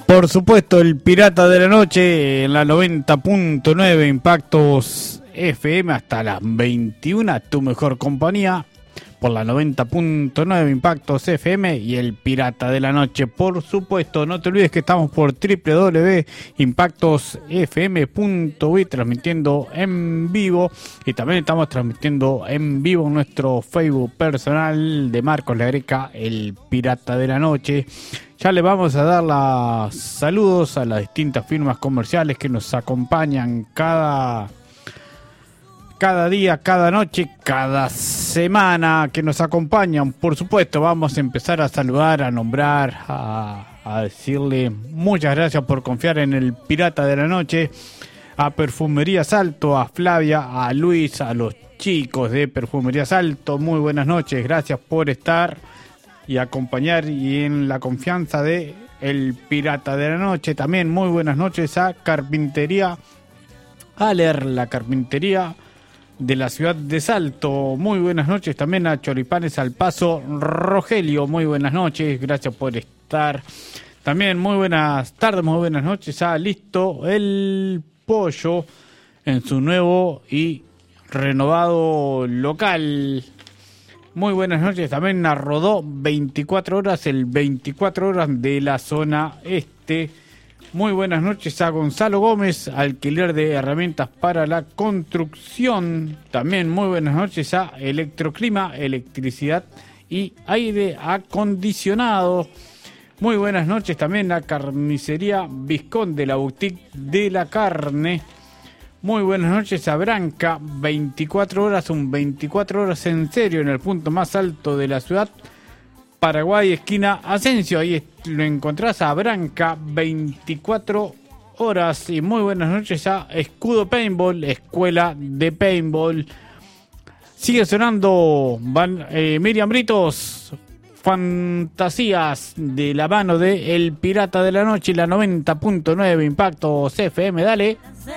Por supuesto, el Pirata de la Noche en la 90.9 Impactos FM hasta las 21, tu mejor compañía por la 90.9 Impactos FM y el Pirata de la Noche. Por supuesto, no te olvides que estamos por www.impactosfm.uy transmitiendo en vivo, y también estamos transmitiendo en vivo en nuestro Facebook personal de Marcos Lagreca, el Pirata de la Noche. Ya le vamos a dar los saludos a las distintas firmas comerciales que nos acompañan cada día, cada noche, cada semana, que nos acompañan. Por supuesto, vamos a empezar a saludar, a nombrar, a decirle muchas gracias por confiar en el Pirata de la Noche, a Perfumería Salto, a Flavia, a Luis, a los chicos de Perfumería Salto. Muy buenas noches, gracias por estar y acompañar y en la confianza de el Pirata de la Noche. También muy buenas noches a Carpintería Aller, la carpintería de la ciudad de Salto. Muy buenas noches también a Choripanes al Paso Rogelio. Muy buenas noches, gracias por estar. También muy buenas tardes, muy buenas noches a Listo el Pollo en su nuevo y renovado local. Muy buenas noches también a Rodó 24 horas, el 24 horas de la zona este. Muy buenas noches a Gonzalo Gómez, alquiler de herramientas para la construcción. También muy buenas noches a Electroclima, electricidad y aire acondicionado. Muy buenas noches también a Carnicería Viscón de la Boutique de la Carne. Muy buenas noches a Branca, 24 horas, un 24 horas en serio en el punto más alto de la ciudad. Paraguay, esquina Asensio, ahí lo encontrás a Branca, 24 horas. Y muy buenas noches a Escudo Paintball, escuela de paintball. Sigue sonando Miriam Britos, Fantasías de la mano de El Pirata de la Noche y la 90.9 Impactos FM, dale.